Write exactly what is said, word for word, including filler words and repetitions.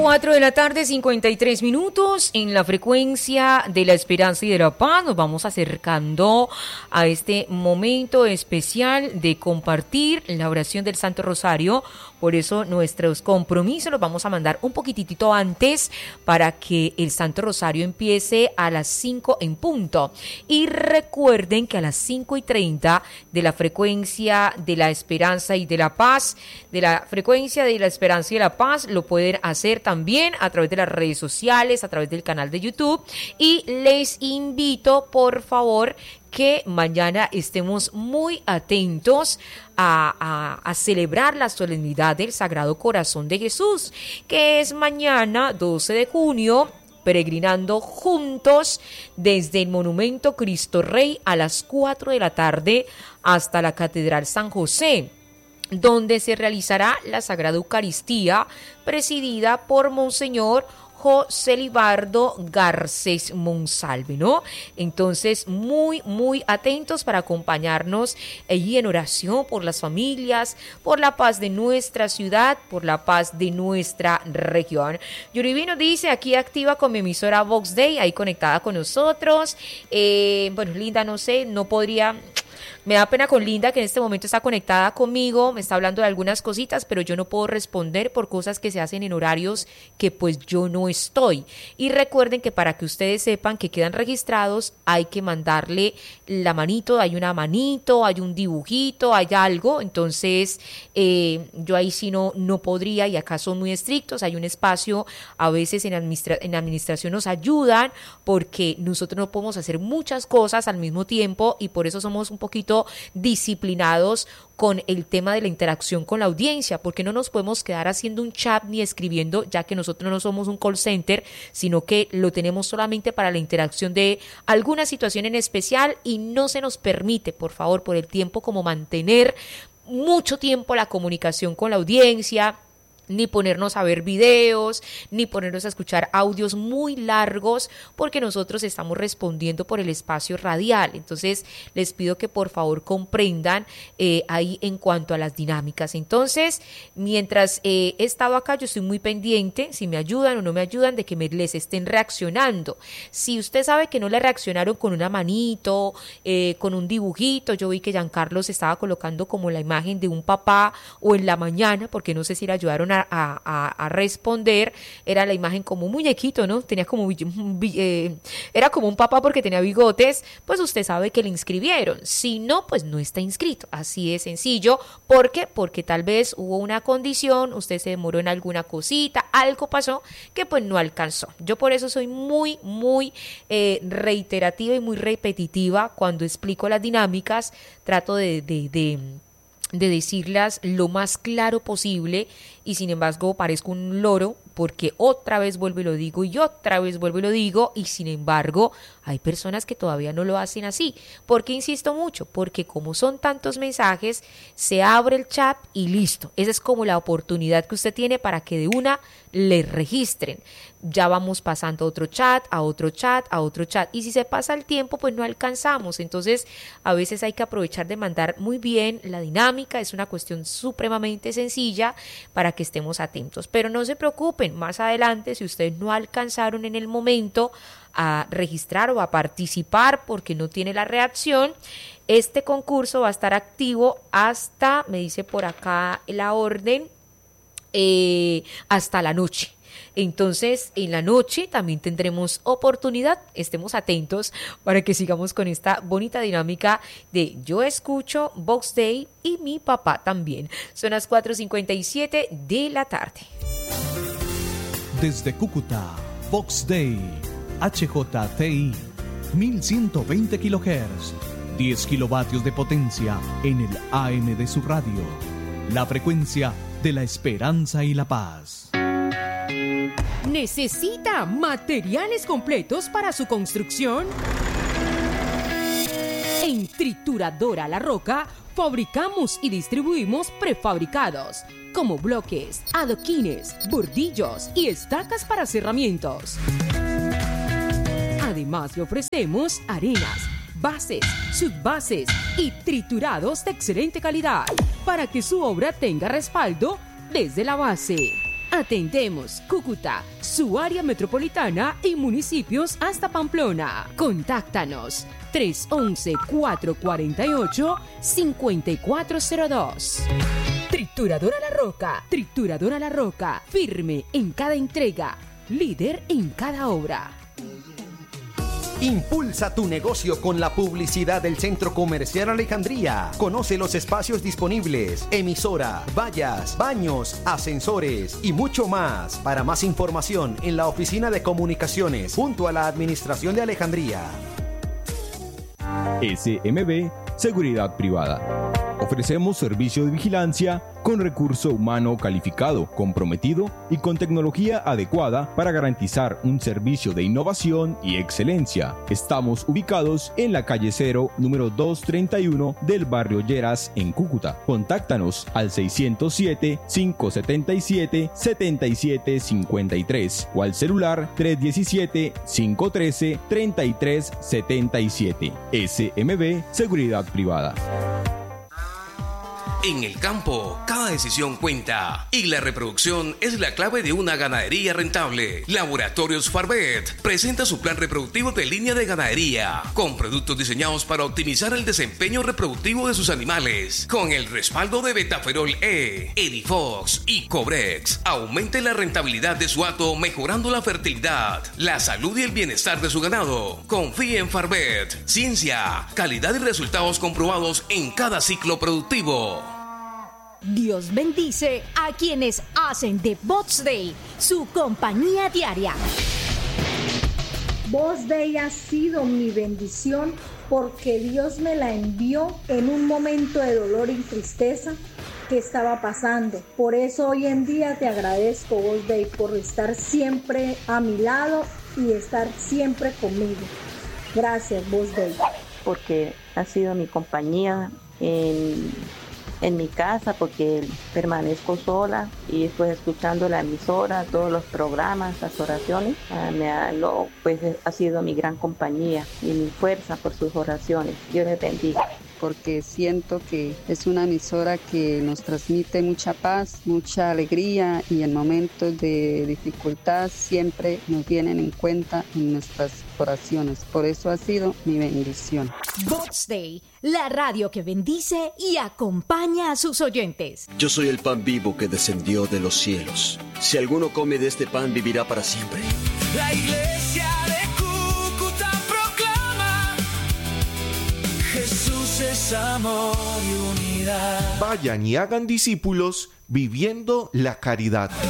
cuatro de la tarde, cincuenta y tres minutos, en la frecuencia de la esperanza y de la paz. Nos vamos acercando a este momento especial de compartir la oración del Santo Rosario. Por eso nuestros compromisos los vamos a mandar un poquitito antes para que el Santo Rosario empiece a las cinco en punto. Y recuerden que a las cinco y treinta de la frecuencia de la esperanza y de la paz, de la frecuencia de la esperanza y de la paz, lo pueden hacer también a través de las redes sociales, a través del canal de YouTube. Y les invito, por favor, que mañana estemos muy atentos a, a, a celebrar la solemnidad del Sagrado Corazón de Jesús, que es mañana doce de junio, peregrinando juntos desde el Monumento Cristo Rey a las cuatro de la tarde hasta la Catedral San José, donde se realizará la Sagrada Eucaristía presidida por Monseñor José Libardo Garcés Monsalve, ¿no? Entonces, muy, muy atentos para acompañarnos allí en oración por las familias, por la paz de nuestra ciudad, por la paz de nuestra región. Yuribi nos dice, aquí activa con mi emisora Vox Day, ahí conectada con nosotros. Eh, bueno, Linda, no sé, no podría... Me da pena con Linda, que en este momento está conectada conmigo, me está hablando de algunas cositas, pero yo no puedo responder por cosas que se hacen en horarios que pues yo no estoy. Y recuerden que para que ustedes sepan que quedan registrados, hay que mandarle la manito, hay una manito, hay un dibujito, hay algo. Entonces, eh, yo ahí sí no, no podría, y acá son muy estrictos, hay un espacio, a veces en, administra- en administración nos ayudan, porque nosotros no podemos hacer muchas cosas al mismo tiempo, y por eso somos un poquito disciplinados con el tema de la interacción con la audiencia, porque no nos podemos quedar haciendo un chat ni escribiendo, ya que nosotros no somos un call center, sino que lo tenemos solamente para la interacción de alguna situación en especial, y no se nos permite, por favor, por el tiempo, como mantener mucho tiempo la comunicación con la audiencia, ni ponernos a ver videos, ni ponernos a escuchar audios muy largos, porque nosotros estamos respondiendo por el espacio radial. Entonces, les pido que por favor comprendan eh, ahí en cuanto a las dinámicas. Entonces, mientras eh, he estado acá, yo estoy muy pendiente, si me ayudan o no me ayudan, de que me les estén reaccionando. Si usted sabe que no le reaccionaron con una manito, eh, con un dibujito, yo vi que Giancarlo se estaba colocando como la imagen de un papá, o en la mañana, porque no sé si le ayudaron a A, a, a responder, era la imagen como un muñequito, ¿no? Tenía como, eh, era como un papá porque tenía bigotes. Pues usted sabe que le inscribieron. Si no, pues no está inscrito. Así de sencillo. ¿Por qué? Porque tal vez hubo una condición, usted se demoró en alguna cosita, algo pasó que pues no alcanzó. Yo por eso soy muy, muy eh, reiterativa y muy repetitiva cuando explico las dinámicas. Trato de... de, de de decirlas lo más claro posible, y sin embargo parezco un loro, porque otra vez vuelvo y lo digo, y otra vez vuelvo y lo digo, y sin embargo hay personas que todavía no lo hacen así. ¿Por qué insisto mucho? Porque como son tantos mensajes, se abre el chat y listo. Esa es como la oportunidad que usted tiene para que de una le registren. Ya vamos pasando a otro chat, a otro chat, a otro chat, y si se pasa el tiempo, pues no alcanzamos. Entonces, a veces hay que aprovechar de mandar muy bien la dinámica. Es una cuestión supremamente sencilla para que estemos atentos. Pero no se preocupen, más adelante, si ustedes no alcanzaron en el momento a registrar o a participar porque no tiene la reacción, este concurso va a estar activo hasta, me dice por acá la orden, eh, hasta la noche. Entonces, en la noche también tendremos oportunidad. Estemos atentos para que sigamos con esta bonita dinámica de yo escucho Vox Day y mi papá también. Son las cuatro cincuenta y siete de la tarde. Desde Cúcuta, Vox Day, H J T I, mil ciento veinte kilohertz, diez kilovatios de potencia en el A M de su radio. La frecuencia de la esperanza y la paz. ¿Necesita materiales completos para su construcción? En Trituradora La Roca fabricamos y distribuimos prefabricados como bloques, adoquines, bordillos y estacas para cerramientos. Además, le ofrecemos arenas, bases, subbases y triturados de excelente calidad para que su obra tenga respaldo desde la base. Atendemos Cúcuta, su área metropolitana y municipios hasta Pamplona. Contáctanos tres once, cuatro cuarenta y ocho, cincuenta y cuatro cero dos. Trituradora La Roca, Trituradora La Roca, firme en cada entrega, líder en cada obra. Impulsa tu negocio con la publicidad del Centro Comercial Alejandría. Conoce los espacios disponibles, emisora, vallas, baños, ascensores y mucho más. Para más información en la oficina de comunicaciones junto a la Administración de Alejandría. S M B Seguridad Privada. Ofrecemos servicio de vigilancia con recurso humano calificado, comprometido y con tecnología adecuada para garantizar un servicio de innovación y excelencia. Estamos ubicados en la calle Cero, número doscientos treinta y uno del barrio Lleras, en Cúcuta. Contáctanos al seiscientos siete, quinientos setenta y siete, setenta y siete cincuenta y tres o al celular tres diecisiete, quinientos trece, treinta y tres setenta y siete. S M B Seguridad Privada. En el campo, cada decisión cuenta y la reproducción es la clave de una ganadería rentable. Laboratorios Farvet presenta su plan reproductivo de línea de ganadería con productos diseñados para optimizar el desempeño reproductivo de sus animales. Con el respaldo de Betaferol E, Edifox y Cobrex, aumente la rentabilidad de su hato mejorando la fertilidad, la salud y el bienestar de su ganado. Confíe en Farvet, ciencia, calidad y resultados comprobados en cada ciclo productivo. Dios bendice a quienes hacen de Box Day su compañía diaria. Box Day ha sido mi bendición porque Dios me la envió en un momento de dolor y tristeza que estaba pasando. Por eso hoy en día te agradezco, Box Day, por estar siempre a mi lado y estar siempre conmigo. Gracias, Box Day. Porque ha sido mi compañía en... en mi casa, porque permanezco sola y pues escuchando la emisora, todos los programas, las oraciones, uh, me ha, lo, pues ha sido mi gran compañía y mi fuerza por sus oraciones. Dios les bendiga. Porque siento que es una emisora que nos transmite mucha paz, mucha alegría y en momentos de dificultad siempre nos tienen en cuenta en nuestras oraciones. Por eso ha sido mi bendición. Box Day, la radio que bendice y acompaña a sus oyentes. Yo soy el pan vivo que descendió de los cielos. Si alguno come de este pan, vivirá para siempre. La iglesia de Cúcuta proclama: Jesús es amor y unidad. Vayan y hagan discípulos viviendo la caridad.